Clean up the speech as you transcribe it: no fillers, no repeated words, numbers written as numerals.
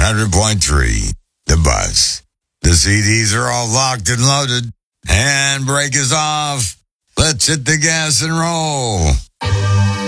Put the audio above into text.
100.3, The Buzz. The CDs are all locked and loaded. Handbrake is off. Let's hit the gas and roll.